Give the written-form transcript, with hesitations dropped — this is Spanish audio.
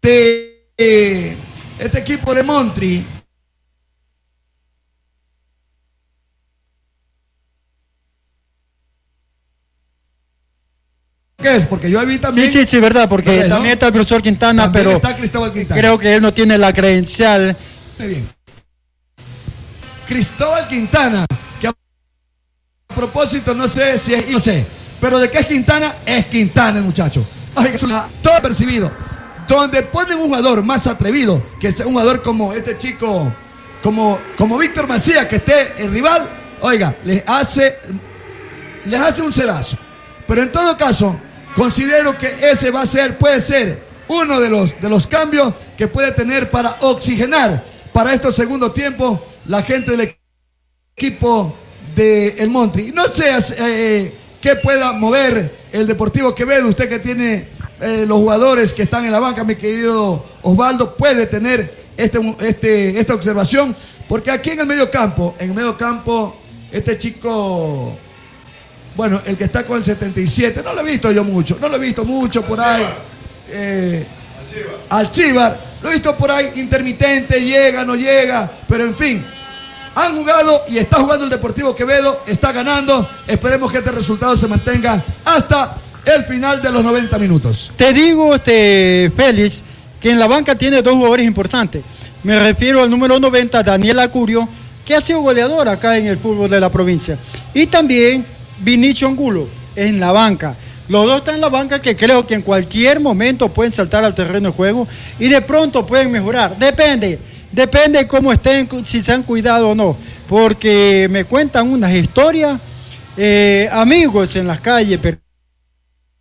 este equipo de Montri. ¿Qué es? Porque yo vi también... Sí, verdad, porque ¿verdad, también no? está el profesor Quintana, También pero está Cristóbal Quintana. creo que él no tiene la credencial. Muy bien. Cristóbal Quintana, que a propósito no sé si es, no sé, pero de qué es Quintana el muchacho. Ay, es todo percibido. Donde ponen un jugador más atrevido, que sea un jugador como este chico, como Víctor Macías, que esté el rival, oiga, les hace un cedazo. Pero en todo caso, considero que ese puede ser uno de los cambios que puede tener para oxigenar para estos segundos tiempos la gente del equipo del Montri. No sé qué pueda mover el Deportivo Quevedo, usted que tiene los jugadores que están en la banca, mi querido Osvaldo, puede tener esta observación, porque aquí en el medio campo, este chico... Bueno, el que está con el 77, no lo he visto mucho por ahí. Alcíbar, lo he visto por ahí intermitente, llega, no llega, pero en fin, han jugado y está jugando el Deportivo Quevedo, está ganando, esperemos que este resultado se mantenga hasta el final de los 90 minutos. Te digo, Félix, que en la banca tiene dos jugadores importantes. Me refiero al número 90, Daniel Acurio, que ha sido goleador acá en el fútbol de la provincia. Y también Vinicio Angulo en la banca. Los dos están en la banca, que creo que en cualquier momento pueden saltar al terreno de juego y de pronto pueden mejorar. Depende cómo estén, si se han cuidado o no. Porque me cuentan unas historias, amigos en las calles,